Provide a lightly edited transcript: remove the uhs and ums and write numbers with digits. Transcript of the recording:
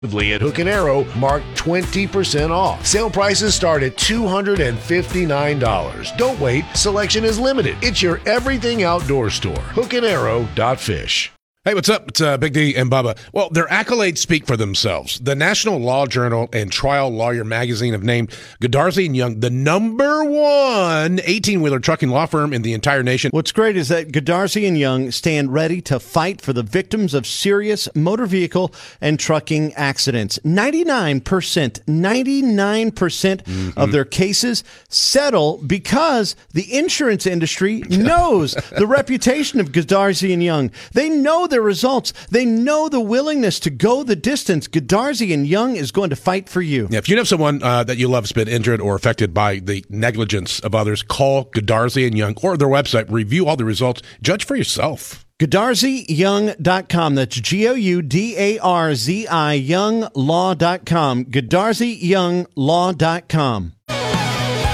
At Hook and Arrow, mark 20% off. Sale prices start at $259. Don't wait. Selection is limited. It's your everything outdoor store. Hookandarrow.fish. Hey, what's up? It's Big D and Bubba. Well, their accolades speak for themselves. The National Law Journal and Trial Lawyer magazine have named Godarzi & Young the #1 18-wheeler trucking law firm in the entire nation. What's great is that Godarzi & Young stand ready to fight for the victims of serious motor vehicle and trucking accidents. 99% of their cases settle because the insurance industry knows the reputation of Godarzi & Young. They know their results. They know the willingness to go the distance. Godarzi & Young is going to fight for you. Yeah, if you know someone that you love has been injured or affected by the negligence of others, call Godarzi & Young or their website. Review all the results. Judge for yourself. GodarziYoung.com. That's GOUDARZI Younglaw.com. GodarziYounglaw.com.